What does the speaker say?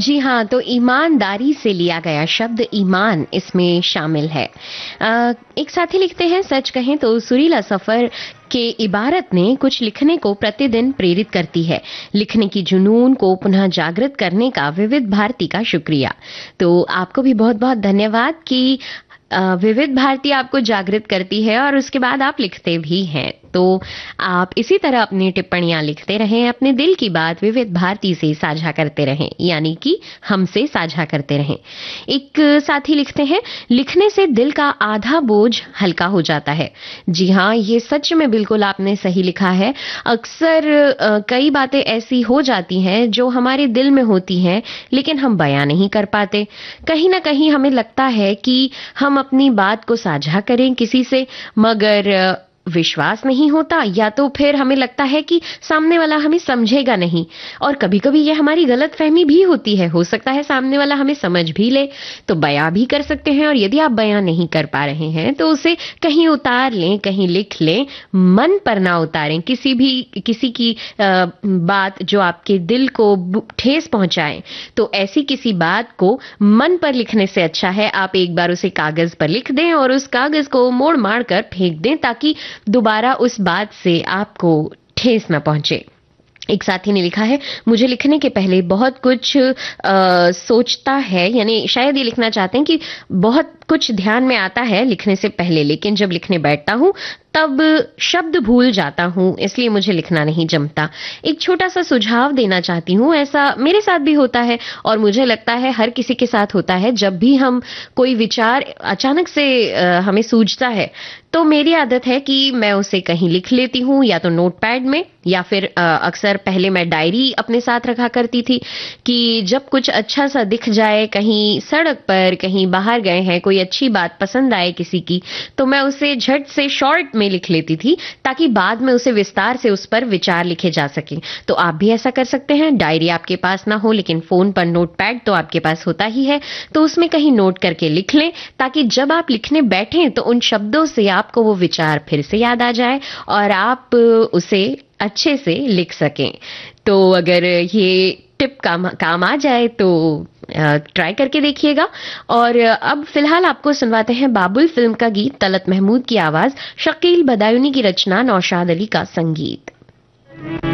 जी हाँ, तो ईमानदारी से लिया गया शब्द ईमान इसमें शामिल है। एक साथी लिखते हैं, सच कहें तो सुरीला सफर के इबारत ने कुछ लिखने को प्रतिदिन प्रेरित करती है। लिखने की जुनून को पुनः जागृत करने का विविध भारती का शुक्रिया। तो आपको भी बहुत बहुत धन्यवाद कि विविध भारती आपको जागृत करती है और उसके बाद आप लिखते भी हैं। तो आप इसी तरह अपनी टिप्पणियां लिखते रहें, अपने दिल की बात विविध भारती से साझा करते रहें, यानी कि हमसे साझा करते रहें। एक साथी लिखते हैं, लिखने से दिल का आधा बोझ हल्का हो जाता है। जी हाँ, ये सच में बिल्कुल आपने सही लिखा है। अक्सर कई बातें ऐसी हो जाती हैं जो हमारे दिल में होती हैं, लेकिन हम बयां नहीं कर पाते। कहीं ना कहीं हमें लगता है कि हम अपनी बात को साझा करें किसी से, मगर विश्वास नहीं होता, या तो फिर हमें लगता है कि सामने वाला हमें समझेगा नहीं। और कभी-कभी ये हमारी गलतफहमी भी होती है, हो सकता है सामने वाला हमें समझ भी ले, तो बयां भी कर सकते हैं। और यदि आप बयां नहीं कर पा रहे हैं तो उसे कहीं उतार लें, कहीं लिख लें, मन पर ना उतारें। किसी की बात जो आपके दिल को ठेस पहुंचाए, तो ऐसी किसी बात को मन पर लिखने से अच्छा है आप एक बार उसे कागज पर लिख दें और उस कागज को मोड़ मार कर फेंक दें, ताकि दोबारा उस बात से आपको ठेस ना पहुंचे। एक साथी ने लिखा है, मुझे लिखने के पहले बहुत कुछ सोचता है, यानी शायद ये लिखना चाहते हैं कि बहुत कुछ ध्यान में आता है लिखने से पहले, लेकिन जब लिखने बैठता हूं तब शब्द भूल जाता हूं, इसलिए मुझे लिखना नहीं जमता। एक छोटा सा सुझाव देना चाहती हूं, ऐसा मेरे साथ भी होता है और मुझे लगता है हर किसी के साथ होता है। जब भी हम कोई विचार अचानक से हमें सूझता है, तो मेरी आदत है कि मैं उसे कहीं लिख लेती हूं, या तो नोटपैड में, या फिर अक्सर पहले मैं डायरी अपने साथ रखा करती थी कि जब कुछ अच्छा सा दिख जाए, कहीं सड़क पर, कहीं बाहर गए हैं, कोई अच्छी बात पसंद आए किसी की, तो मैं उसे झट से शॉर्ट में लिख लेती थी, ताकि बाद में उसे विस्तार से उस पर विचार लिखे जा सके। तो आप भी ऐसा कर सकते हैं। डायरी आपके पास ना हो, लेकिन फोन पर नोटपैड तो आपके पास होता ही है, तो उसमें कहीं नोट करके लिख लें, ताकि जब आप लिखने बैठें तो उन शब्दों से आपको वो विचार फिर से याद आ जाए और आप उसे अच्छे से लिख सकें। तो अगर ये टिप काम आ जाए तो ट्राई करके देखिएगा। और अब फिलहाल आपको सुनवाते हैं बाबुल फिल्म का गीत, तलत महमूद की आवाज, शकील बदायूनी की रचना, नौशाद अली का संगीत।